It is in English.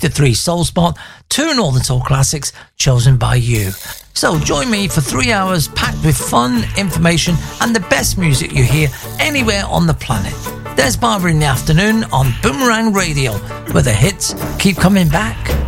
53 Soul Spot, 2 Northern Soul classics chosen by you. So join me for 3 hours packed with fun, information and the best music you hear anywhere on the planet. There's Barbara in the afternoon on Boomerang Radio, where the hits keep coming back.